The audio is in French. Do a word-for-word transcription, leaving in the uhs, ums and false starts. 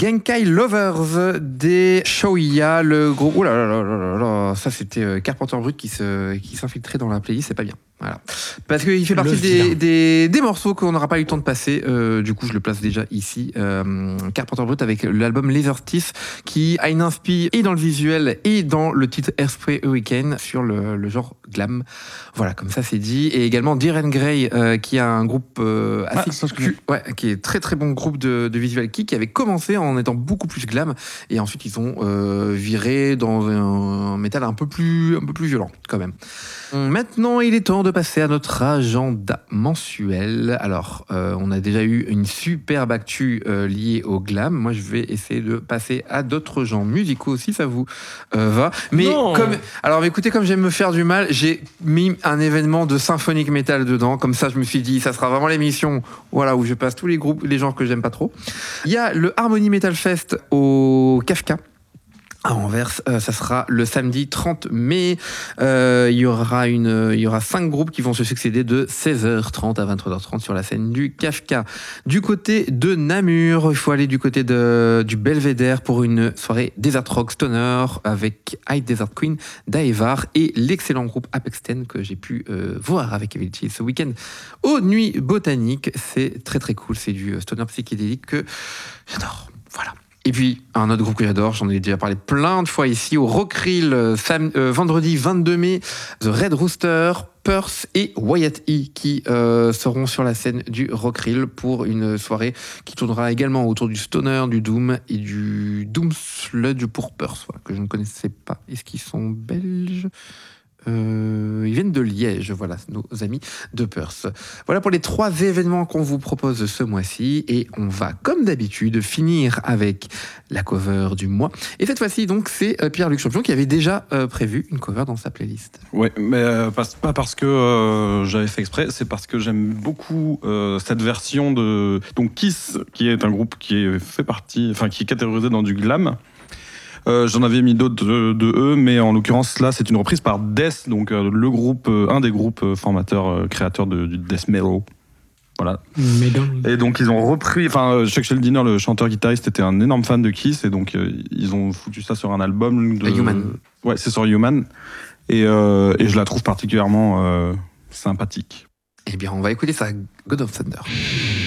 Genkai Lovers des Shoya, le groupe. Oh là là là là là, ça c'était Carpenter Brut qui se qui s'infiltrait dans la playlist, c'est pas bien. Voilà. Parce qu'il fait partie des, des, des morceaux qu'on n'aura pas eu le temps de passer. Euh, du coup, je le place déjà ici. Euh, Carpenter Brut avec l'album Leatherteeth qui a une inspi et dans le visuel et dans le titre Airspray Hurricane sur le, le genre glam. Voilà, comme ça c'est dit. Et également Deer and Grey euh, qui a un groupe euh, assez ah, cu- ouais, qui est très très bon groupe de, de visual kei qui avait commencé en étant beaucoup plus glam et ensuite ils ont euh, viré dans un, un métal un peu plus un peu plus violent quand même. Maintenant, il est temps de passer à notre agenda mensuel. Alors, euh, on a déjà eu une superbe actu euh, liée au glam. Moi, je vais essayer de passer à d'autres genres musicaux si ça vous euh, va. Mais non. comme, alors, écoutez, comme j'aime me faire du mal, j'ai mis un événement de symphonique metal dedans. Comme ça, je me suis dit, ça sera vraiment l'émission, voilà, où je passe tous les groupes, les genres que j'aime pas trop. Il y a le Harmony Metal Fest au Kafka à Anvers, euh, ça sera le samedi trente mai. Euh, il y aura une, il y aura cinq groupes qui vont se succéder de seize heures trente à vingt-trois heures trente sur la scène du Kafka. Du côté de Namur, il faut aller du côté de, du Belvédère pour une soirée Desert Rock Stoner avec High Desert Queen, Daevar et l'excellent groupe Apex Ten que j'ai pu euh, voir avec Evil Chill ce week-end aux Nuits Botaniques. C'est très très cool, c'est du stoner psychédélique que j'adore. Voilà. Et puis, un autre groupe que j'adore, j'en ai déjà parlé plein de fois ici, au Rockrill, sam- euh, vendredi vingt-deux mai, The Red Rooster, Perth et Wyatt E qui euh, seront sur la scène du Rockrill pour une soirée qui tournera également autour du stoner, du doom et du doom sludge pour Perth, voilà, que je ne connaissais pas. Est-ce qu'ils sont belges ? Euh, ils viennent de Liège, voilà, nos amis de Perth. Voilà pour les trois événements qu'on vous propose ce mois-ci. Et on va, comme d'habitude, finir avec la cover du mois. Et cette fois-ci, donc, c'est Pierre-Luc Champion qui avait déjà euh, prévu une cover dans sa playlist. Ouais, mais euh, pas, pas parce que euh, j'avais fait exprès, c'est parce que j'aime beaucoup euh, cette version de donc Kiss, qui est un groupe qui est fait partie, enfin qui est catégorisé dans du glam. Euh, j'en avais mis d'autres de, de eux, mais en l'occurrence là, c'est une reprise par Death, donc euh, le groupe, euh, un des groupes euh, formateurs, euh, créateurs de, du Death Metal. Voilà. Metal. Et donc ils ont repris, enfin Chuck Schuldiner, le chanteur-guitariste, était un énorme fan de Kiss, et donc euh, ils ont foutu ça sur un album de. Human. Ouais, c'est sur Human, et, euh, et je la trouve particulièrement euh, sympathique. Eh bien, on va écouter ça, God of Thunder.